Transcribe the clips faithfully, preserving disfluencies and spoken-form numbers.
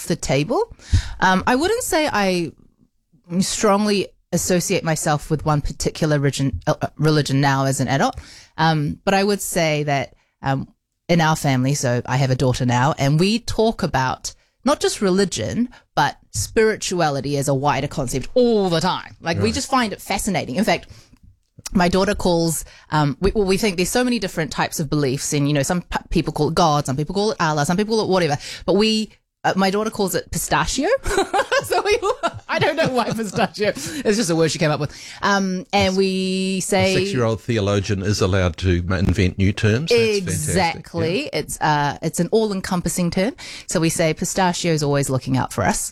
the table. Um, I wouldn't say I strongly associate myself with one particular religion, uh, religion now as an adult, um, but I would say that um, in our family, so I have a daughter now, and we talk about not just religion, but spirituality as a wider concept all the time. Like, right. We just find it fascinating. In fact, my daughter calls, um, we, well, we think there's so many different types of beliefs, and, you know, some p- people call it God, some people call it Allah, some people call it whatever, but we, uh, my daughter calls it pistachio. So we, I don't know why pistachio. It's just a word she came up with. Um, and we say... A six-year-old theologian is allowed to invent new terms. That's exactly. Yeah. It's, uh, it's an all-encompassing term. So we say pistachio is always looking out for us.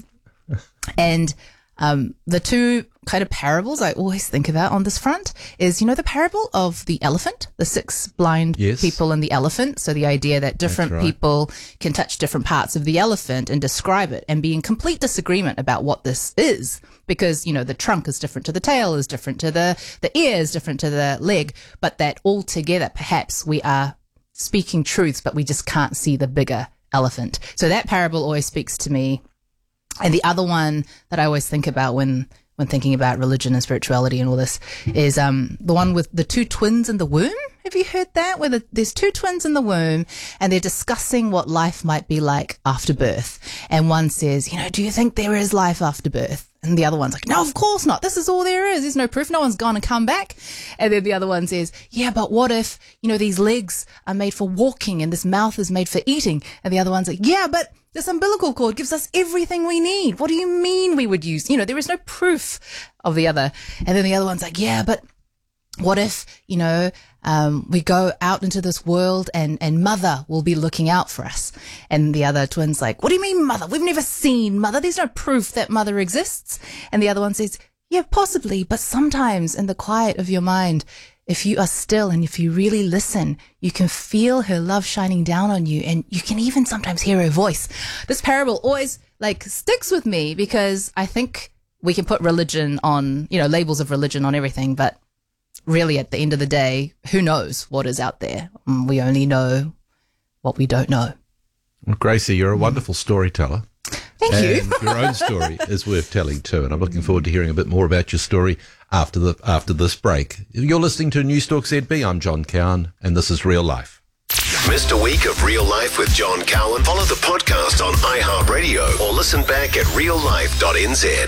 And um, the two kind of parables I always think about on this front is, you know, the parable of the elephant, the six blind yes. people and the elephant. So the idea that different right. people can touch different parts of the elephant and describe it and be in complete disagreement about what this is, because, you know, the trunk is different to the tail, is different to the, the ear, is different to the leg, but that all together perhaps we are speaking truths, but we just can't see the bigger elephant. So that parable always speaks to me. And the other one that I always think about when when thinking about religion and spirituality and all this is um the one with the two twins in the womb. Have you heard that? Where the, there's two twins in the womb and they're discussing what life might be like after birth. And one says, you know, do you think there is life after birth? And the other one's like, no, of course not. This is all there is. There's no proof. No one's gone and come back. And then the other one says, yeah, but what if, you know, these legs are made for walking and this mouth is made for eating? And the other one's like, yeah, but this umbilical cord gives us everything we need. What do you mean we would use? You know, there is no proof of the other. And then the other one's like, yeah, but what if, you know, um, we go out into this world and, and mother will be looking out for us? And the other twin's like, what do you mean mother? We've never seen mother. There's no proof that mother exists. And the other one says, yeah, possibly, but sometimes in the quiet of your mind, if you are still and if you really listen, you can feel her love shining down on you, and you can even sometimes hear her voice. This parable always like sticks with me because I think we can put religion on, you know, labels of religion on everything, but really at the end of the day, who knows what is out there? We only know what we don't know. Well, Gracie, you're a wonderful storyteller. Thank and you. Your own story is worth telling too, and I'm looking forward to hearing a bit more about your story after the after this break. You're listening to Newstalk Z B. I'm John Cowan, and this is Real Life. Missed a week of Real Life with John Cowan? Follow the podcast on iHeartRadio or listen back at real life dot n z.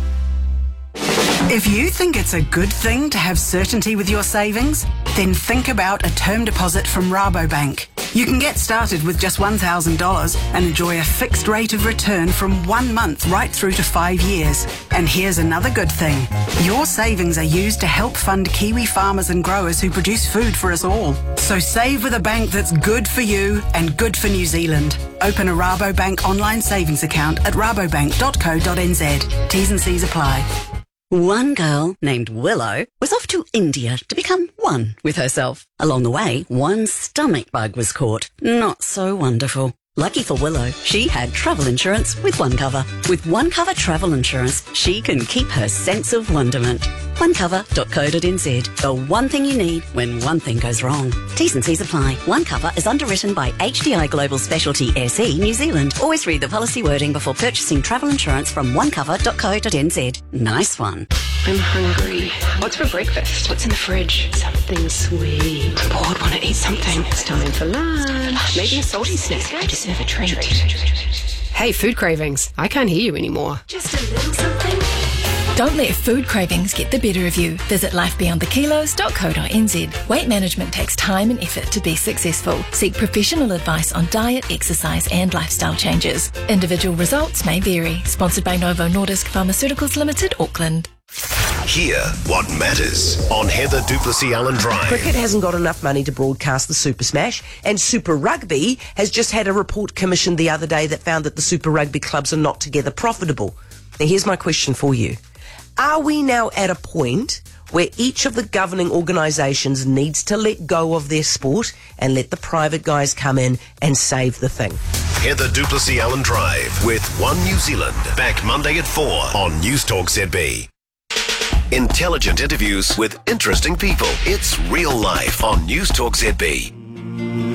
If you think it's a good thing to have certainty with your savings, then think about a term deposit from Rabobank. You can get started with just one thousand dollars and enjoy a fixed rate of return from one month right through to five years. And here's another good thing. Your savings are used to help fund Kiwi farmers and growers who produce food for us all. So save with a bank that's good for you and good for New Zealand. Open a Rabobank online savings account at rabobank dot co dot n z. T's and C's apply. One girl named Willow was off to India to become one with herself. Along the way, one stomach bug was caught. Not so wonderful. Lucky for Willow, she had travel insurance with OneCover. With OneCover travel insurance, she can keep her sense of wonderment. one cover dot co dot n z. The one thing you need when one thing goes wrong. T's and C's apply. OneCover is underwritten by H D I Global Specialty S E New Zealand. Always read the policy wording before purchasing travel insurance from one cover dot co dot n z. Nice one. I'm hungry. What's for breakfast? What's in the fridge? Something sweet. I'm bored. Want to eat something. It's time for lunch. Maybe a salty snack. I deserve a treat. Hey, food cravings. I can't hear you anymore. Just a little something. Don't let food cravings get the better of you. Visit life beyond the kilos dot co dot n z. Weight management takes time and effort to be successful. Seek professional advice on diet, exercise and lifestyle changes. Individual results may vary. Sponsored by Novo Nordisk Pharmaceuticals Limited, Auckland. Hear what matters on Heather Duplessis Allen Drive. Cricket hasn't got enough money to broadcast the Super Smash, and Super Rugby has just had a report commissioned the other day that found that the Super Rugby clubs are not together profitable. Now here's my question for you. Are we now at a point where each of the governing organisations needs to let go of their sport and let the private guys come in and save the thing? Heather Duplessis Allen Drive with One New Zealand. Back Monday at four on Newstalk Z B. Intelligent interviews with interesting people. It's Real Life on Newstalk Z B.